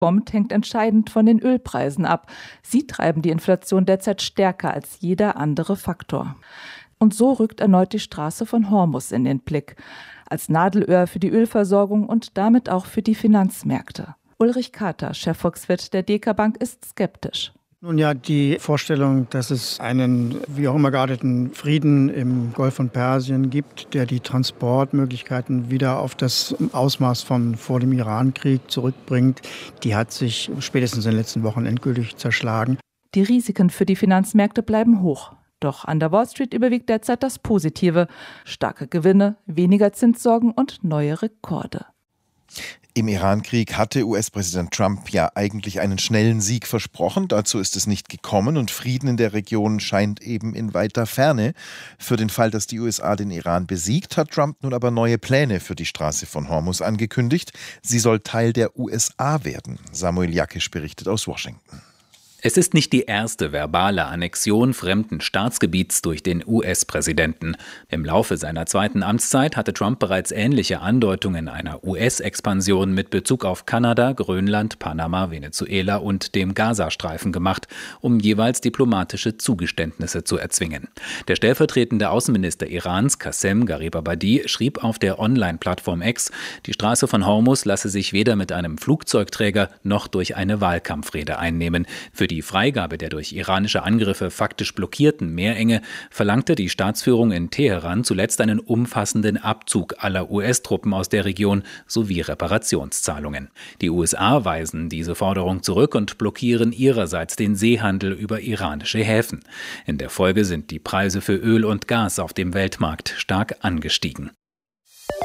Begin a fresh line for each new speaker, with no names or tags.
kommt, hängt entscheidend von den Ölpreisen ab. Sie treiben die Inflation derzeit stärker als jeder andere Faktor. Und so rückt erneut die Straße von Hormuz in den Blick. Als Nadelöhr für die Ölversorgung und damit auch für die Finanzmärkte. Ulrich Kater, Chefvolkswirt der DK Bank, ist skeptisch.
Nun ja, die Vorstellung, dass es einen wie auch immer gearteten Frieden im Golf von Persien gibt, der die Transportmöglichkeiten wieder auf das Ausmaß von vor dem Irankrieg zurückbringt, die hat sich spätestens in den letzten Wochen endgültig zerschlagen.
Die Risiken für die Finanzmärkte bleiben hoch. Doch an der Wall Street überwiegt derzeit das Positive. Starke Gewinne, weniger Zinssorgen und neue Rekorde.
Im Iran-Krieg hatte US-Präsident Trump ja eigentlich einen schnellen Sieg versprochen. Dazu ist es nicht gekommen und Frieden in der Region scheint eben in weiter Ferne. Für den Fall, dass die USA den Iran besiegt, hat Trump nun aber neue Pläne für die Straße von Hormuz angekündigt. Sie soll Teil der USA werden. Samuel Jakisch berichtet aus Washington.
Es ist nicht die erste verbale Annexion fremden Staatsgebiets durch den US-Präsidenten. Im Laufe seiner zweiten Amtszeit hatte Trump bereits ähnliche Andeutungen einer US-Expansion mit Bezug auf Kanada, Grönland, Panama, Venezuela und dem Gazastreifen gemacht, um jeweils diplomatische Zugeständnisse zu erzwingen. Der stellvertretende Außenminister Irans, Qassem Garibabadi, schrieb auf der Online-Plattform X, die Straße von Hormuz lasse sich weder mit einem Flugzeugträger noch durch eine Wahlkampfrede einnehmen. Für die Freigabe der durch iranische Angriffe faktisch blockierten Meerenge verlangte die Staatsführung in Teheran zuletzt einen umfassenden Abzug aller US-Truppen aus der Region sowie Reparationszahlungen. Die USA weisen diese Forderung zurück und blockieren ihrerseits den Seehandel über iranische Häfen. In der Folge sind die Preise für Öl und Gas auf dem Weltmarkt stark angestiegen.